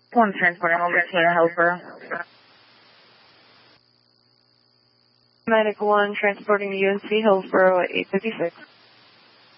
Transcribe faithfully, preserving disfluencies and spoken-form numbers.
One transporting over to Hillsboro. Medic one transporting to U N C Hillsboro at eight fifty-six.